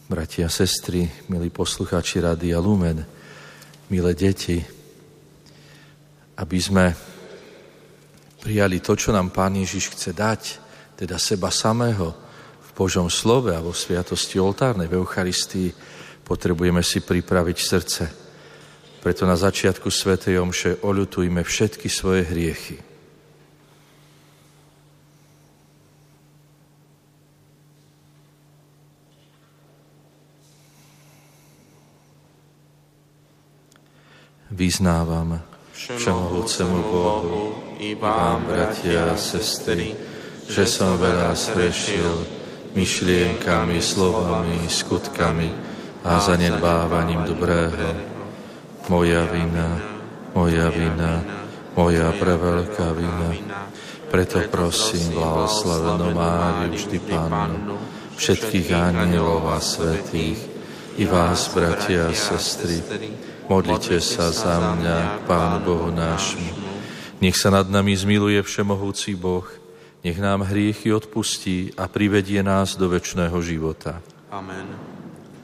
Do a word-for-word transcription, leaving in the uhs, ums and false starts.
bratia a sestry, milí poslucháči Rádia Lumen, milé deti, aby sme prijali to, čo nám Pán Ježiš chce dať, teda seba samého v Božom slove a vo sviatosti oltárnej, v Eucharistii, potrebujeme si pripraviť srdce. Preto na začiatku svätej omše oľutujme všetky svoje hriechy. Vyznávam všemohúcemu Bohu i vám, bratia a sestry, že som veľa zhrešil myšlienkami, slovami, skutkami a zanedbávaním dobrého. Moja vina, moja vina, moja preveľká vina. Preto prosím blahoslavenú Máriu, vždy Pannu, všetkých anielov a svätých, i vás, bratia a sestry, modlite sa za mňa k Pánu Bohu nášmu. Nech sa nad nami zmiluje všemohúci Boh, nech nám hriechy odpustí a privedie nás do večného života. Amen.